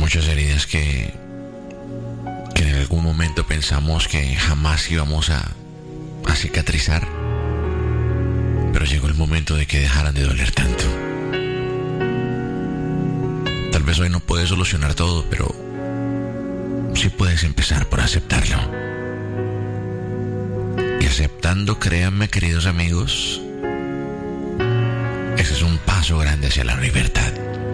muchas heridas que en algún momento pensamos que jamás íbamos a cicatrizar, pero llegó el momento de que dejaran de doler tanto. Tal vez hoy no puedes solucionar todo, pero sí puedes empezar por aceptarlo. Y aceptando, créanme, queridos amigos, ese es un paso grande hacia la libertad.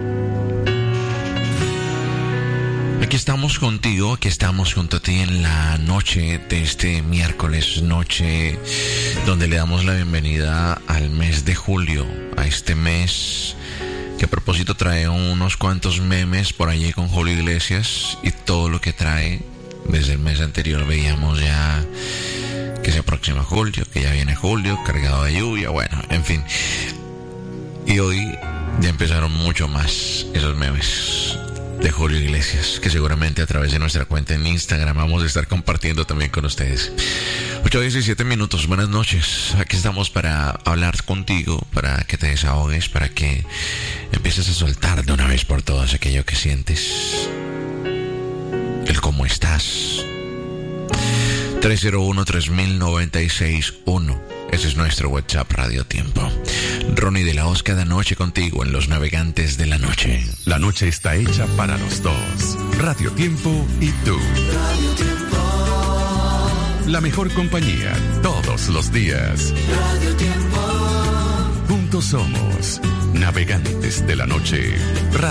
Aquí estamos contigo, aquí estamos junto a ti en la noche de este miércoles, noche donde le damos la bienvenida al mes de julio, a este mes que a propósito trae unos cuantos memes por allí con Julio Iglesias y todo lo que trae. Desde el mes anterior veíamos ya que se aproxima julio, que ya viene julio, cargado de lluvia, bueno, en fin. Y hoy ya empezaron mucho más esos memes de Julio Iglesias, que seguramente a través de nuestra cuenta en Instagram vamos a estar compartiendo también con ustedes. 8:17 minutos, buenas noches. Aquí estamos para hablar contigo, para que te desahogues, para que empieces a soltar de una vez por todas aquello que sientes, el cómo estás. 301-3096-1. Ese es nuestro WhatsApp Radio Tiempo. Ronnie de la Hoz cada noche contigo en Los Navegantes de la Noche. La noche está hecha para los dos. Radio Tiempo y tú. Radio Tiempo. La mejor compañía todos los días. Radio Tiempo. Juntos somos Navegantes de la Noche.